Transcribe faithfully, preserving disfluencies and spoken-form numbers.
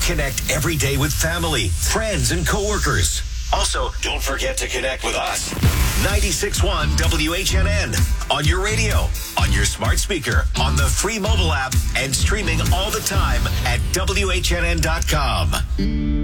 Connect every day with family, friends, and coworkers. Also, don't forget to connect with us. ninety-six point one W H N N. On your radio, on your smart speaker, on the free mobile app, and streaming all the time at W H N N dot com.